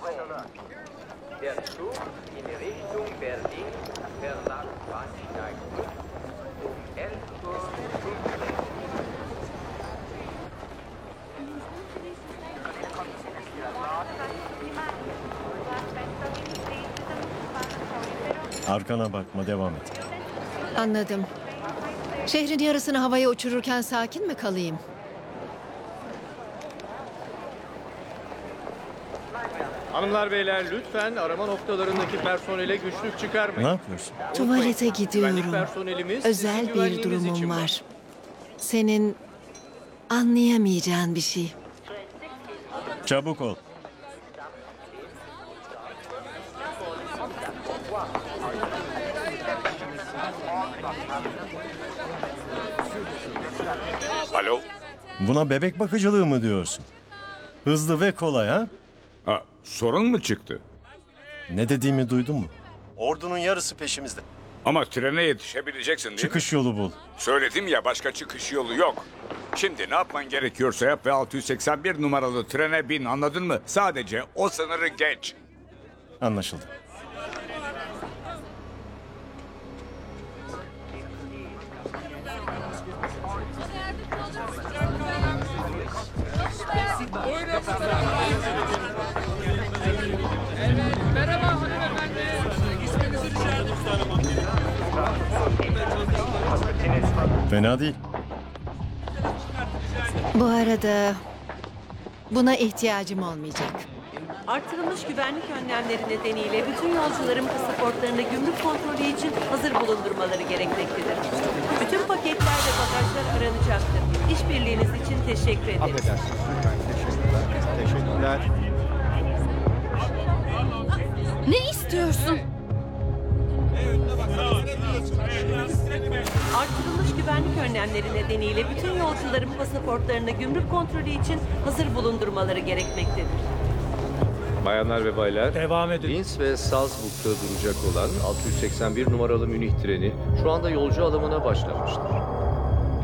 Der Zug in Richtung Berlin verlangt Bahnsteig um 11:15 Uhr. Arkana bakma, devam et. Anladım. Şehrin yarısını havaya uçururken sakin mi kalayım? Hanımlar beyler lütfen arama noktalarındaki personele güçlük Ne çıkarmayın. yapıyorsun? Tuvalete gidiyorum. Güvenlik personelimiz Özel sizin bir güvenliğiniz durumum için var. Senin anlayamayacağın bir şey. Çabuk ol. Alo? Buna bebek bakıcılığı mı diyorsun? Hızlı ve kolay ha? Ha, sorun mu çıktı? Ne dediğimi duydun mu? Ordunun yarısı peşimizde. Ama trene yetişebileceksin değil mi? Çıkış yolu bul. Söyledim ya başka çıkış yolu yok. Şimdi ne yapman gerekiyorsa yap ve 681 numaralı trene bin, anladın mı? Sadece o sınırı geç. Anlaşıldı. Fena değil. Bu arada buna ihtiyacım olmayacak. Artırılmış güvenlik önlemleri nedeniyle bütün yolcuların pasaportlarını gümrük kontrolü için hazır bulundurmaları gerekmektedir. Bütün paketler ve bagajlar aranacaktır. İşbirliğiniz için teşekkür ederiz. Affedersiniz lütfen. Teşekkürler. Ne istiyorsun? Artırılmış güvenlik önlemleri nedeniyle bütün yolcuların pasaportlarını gümrük kontrolü için hazır bulundurmaları gerekmektedir. Bayanlar ve baylar, Devam edin. Linz ve Salzburg'da duracak olan 681 numaralı Münih treni şu anda yolcu alımına başlamıştır.